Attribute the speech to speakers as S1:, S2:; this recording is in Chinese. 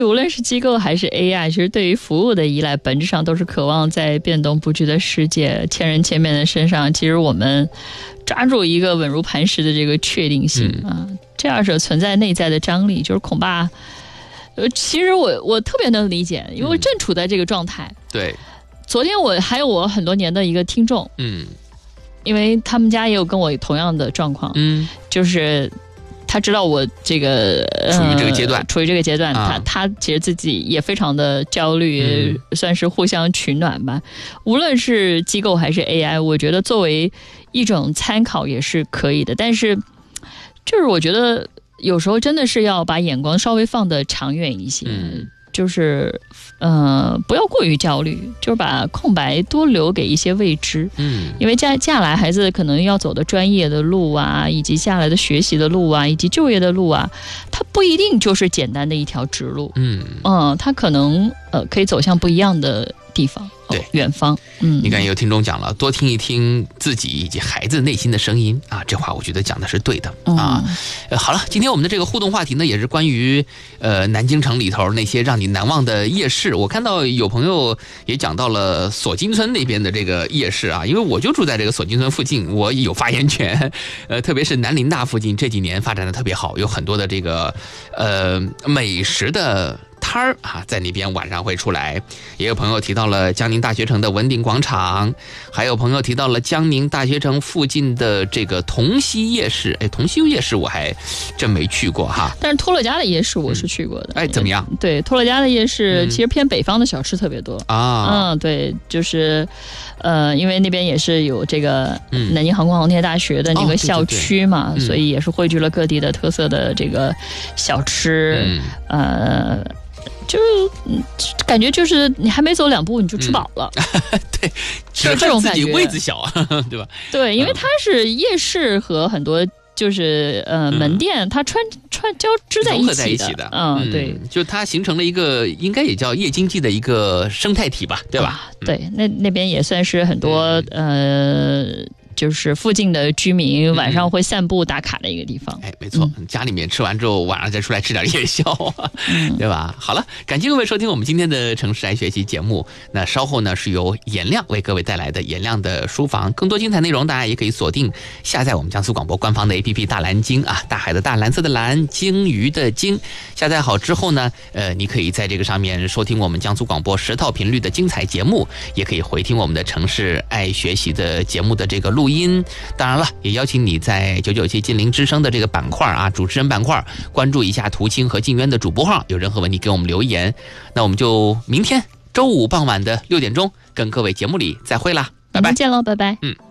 S1: 无论是机构还是 AI， 其实对于服务的依赖本质上都是渴望在变动不居的世界千人千面的身上，其实我们抓住一个稳如磐石的这个确定性啊，这二者存在内在的张力，就是恐怕其实我特别能理解，因为我正处在这个状态。
S2: 对，
S1: 昨天我还有我很多年的一个听众，因为他们家也有跟我同样的状况，就是他知道我这个
S2: 处于这个阶段，
S1: 他其实自己也非常的焦虑，算是互相取暖吧。无论是机构还是 AI， 我觉得作为一种参考也是可以的，但是就是我觉得有时候真的是要把眼光稍微放得长远一些，就是不要过于焦虑，就是把空白多留给一些未知。因为接下来孩子可能要走的专业的路啊，以及下来的学习的路啊，以及就业的路啊，它不一定就是简单的一条直路。它可能可以走向不一样的地方，
S2: 对，
S1: 远方。
S2: 你看有听众讲了，多听一听自己以及孩子内心的声音啊，这话我觉得讲的是对的啊。好了，今天我们的这个互动话题呢，也是关于南京城里头那些让你难忘的夜市。我看到有朋友也讲到了索金村那边的这个夜市啊，因为我就住在这个索金村附近，我有发言权。特别是南林大附近这几年发展的特别好，有很多的这个美食的摊儿啊，在那边晚上会出来。也有朋友提到了江宁大学城的文鼎广场，还有朋友提到了江宁大学城附近的这个同溪夜市。同溪夜市我还真没去过哈，
S1: 但是托勒加的夜市我是去过的。
S2: 怎么样？
S1: 对，托勒加的夜市其实偏北方的小吃特别多啊。对，就是因为那边也是有这个南京航空航天大学的那个校区嘛，所以也是汇聚了各地的特色的这个小吃。就是感觉就是你还没走2步你就吃饱了。
S2: 对，
S1: 就是这种感觉，
S2: 自己位子小啊，对吧？
S1: 对，因为它是夜市和很多就是门店，它交织在一起的。对，
S2: 就它形成了一个应该也叫夜经济的一个生态体吧，对吧？
S1: 对，那边也算是很多就是附近的居民晚上会散步打卡的一个地方。
S2: 没错，家里面吃完之后晚上再出来吃点夜宵啊，对吧？好了，感谢各位收听我们今天的城市爱学习节目。那稍后呢是由颜亮为各位带来的颜亮的书房，更多精彩内容大家也可以锁定下载我们江苏广播官方的 APP 大蓝鲸啊，大海的大，蓝色的蓝，鲸鱼的鲸。下载好之后呢，你可以在这个上面收听我们江苏广播10套频率的精彩节目，也可以回听我们的城市爱学习的节目的这个录音。当然了，也邀请你在997金陵之声的这个板块啊，主持人板块关注一下涂青和静渊的主播号，有任何问题给我们留言。那我们就明天周五傍晚的6点钟跟各位节目里再会啦，拜拜，
S1: 见喽，拜拜。